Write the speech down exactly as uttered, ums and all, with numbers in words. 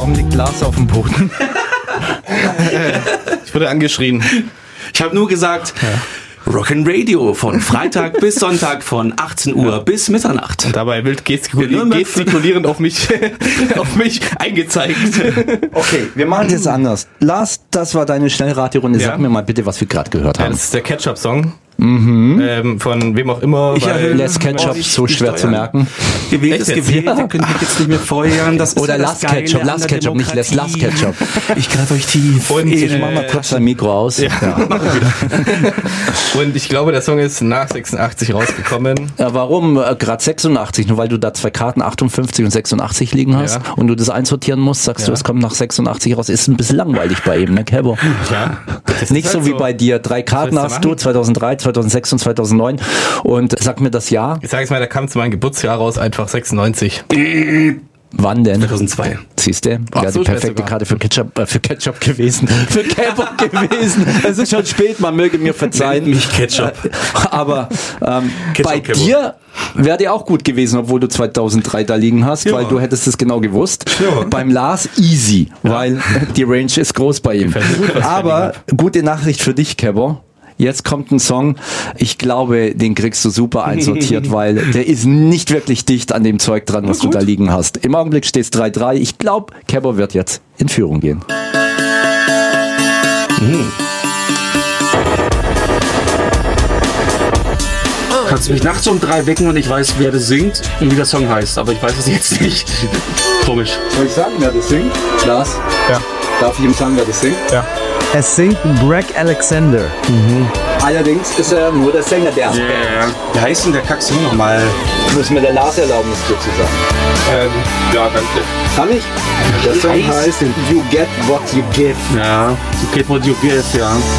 Warum liegt Lars auf dem Boden? Ich wurde angeschrien. Ich habe nur gesagt, ja. Rock'n'Radio von Freitag bis Sonntag von achtzehn Uhr ja. bis Mitternacht. Und dabei wild gestikul- gestikulierend auf mich, auf mich eingezeigt. Okay, wir machen es jetzt anders. Lars, das war deine Schnellraterunde. Ja. Sag mir mal bitte, was wir gerade gehört haben. Ja, das ist der Ketchup-Song. Mhm. Ähm, von wem auch immer. Ich Les Ketchup, so schwer zu merken. Gewähltes gewählt, ja. ihr könnt mich jetzt nicht mehr feuern. Das Oder Las Ketchup, Las Ketchup, nicht Les, Las Ketchup. Ich greife euch tief. Und ich äh, mach mal kurz dein Mikro aus. Ja, ja. Und ich glaube, der Song ist nach sechsundachtzig rausgekommen. Ja, warum äh, gerade sechsundachtzig? Nur weil du da zwei Karten achtundfünfzig und sechsundachtzig liegen hast ja. und du das einsortieren musst, sagst ja. du, es kommt nach sechsundachtzig raus. Ist ein bisschen langweilig bei ihm, ne, Kebo? Ja. Nicht so wie so bei dir. Drei Karten hast du, zweitausenddrei, zweitausendsechs und zweitausendneun. Und sag mir das Jahr. Ich sage es mal, da kam zu meinem Geburtsjahr raus, einfach sechsundneunzig. Wann denn? zweitausendzwei. Siehst du? Ja, so die perfekte Karte für Ketchup, äh, für Ketchup gewesen. Für Ketchup gewesen. Es ist schon spät, man möge mir verzeihen. Nennt mich Ketchup. Aber ähm, Ketchup, bei Ketchup. dir wäre dir auch gut gewesen, obwohl du zweitausenddrei da liegen hast, ja. weil du hättest es genau gewusst. Ja. Beim Lars easy, ja. weil die Range ist groß bei ihm. Gut, aber gute Nachricht für dich, Kebo. Jetzt kommt ein Song, ich glaube, den kriegst du super einsortiert, weil der ist nicht wirklich dicht an dem Zeug dran, was du da liegen hast. Im Augenblick steht es drei drei. Ich glaube, Kebo wird jetzt in Führung gehen. Mhm. Kannst du mich nachts um drei wecken und ich weiß, wer das singt und wie der Song heißt, aber ich weiß es jetzt nicht. Komisch. Soll ich sagen, wer das singt? Lars? Ja. Darf ich ihm sagen, wer das singt? Ja. Es singt Greg Alexander. Mhm. Allerdings ist er nur der Sänger, der Ja, yeah. Wie heißt denn der Kack-Song nochmal? Muss mir der Lars erlauben, es dir zu sagen. Ähm, ja, danke. Kann ich? Der Song heißt You Get What You Give. Ja, You Get What You Give, ja.